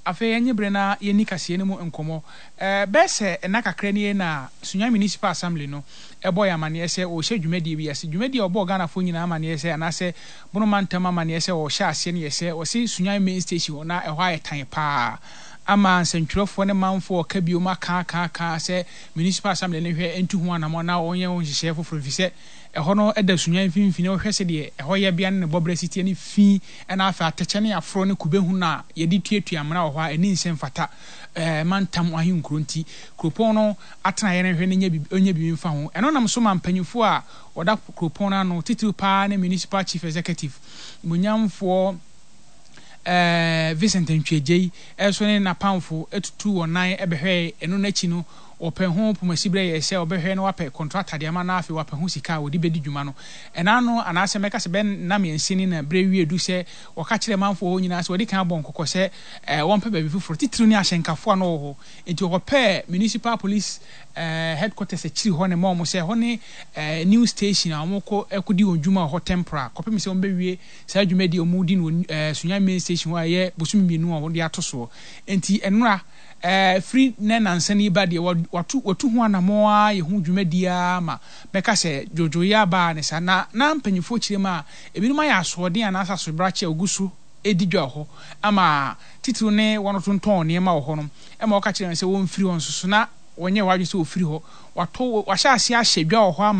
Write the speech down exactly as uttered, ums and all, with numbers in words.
afa yenye brena ye nikase ne mu enkomo eh bese na kakra ni na Sunyani Municipal Assembly no ebo ya mane ese o hye dwumadi bi ase dwumadi obo Ghana fo nyina mane ese anase bono mantama mane ese o hye ase ne ese o si Sunyani main station na ehwa yetan pa ama nsentwerefo ne manfo ka bio maka ka ka se Municipal Assembly ne hwe entu ho anamo na onye ho hye foforo fi se eho no eda Sunyani finfini o hwe se de eho ye bia ne bobre city ne fi na afa ateche ne afro ne kubehu na ye di tuatua amra ho a eni nsem fata eh mantam ahin kronti kropon no atena ye ne hwe ne nya bi onye bi mfa ho eno nam so mampanyufo a oda kropon na no titu pa ne Municipal Chief Executive munyamfo eh Vincent Ntwejei eso ne napamfo etutu wonan ebehwe eno nachi no open ho pomasibre ye se obehwe no wape contractor de ama na afi wape ho sika wodi bedi dwuma no ena no anase meka se ben na miensini na brewie edu se woka kire manfo ho nyina se wodi kan bon kokko se eh wonpe ba bi fufuro titiri ni ahyenkafo no ho enti wope municipal police eh headquarters e chiri ho ne mo se ho ne eh new station amoko ekodi odwuma ho tempera kopem se ombewie se adwuma di omudi no eh Sunyani main station ho aye bosumi mienu ho de atoso enti enura eh free nena nsani ba de watu watu ho anamo a ye hu dwumadia ma beka se jojo ya ba ne sa na na mpanyifo chire ma ebinuma ya asode anasa so brache ogusu edidwa ho ama titru ne wono tonton ne ma wo ho no e ma o ka chire se won free won soso na wonye wadwe se ofiri ho wato wahya ase ahye dwa ho ama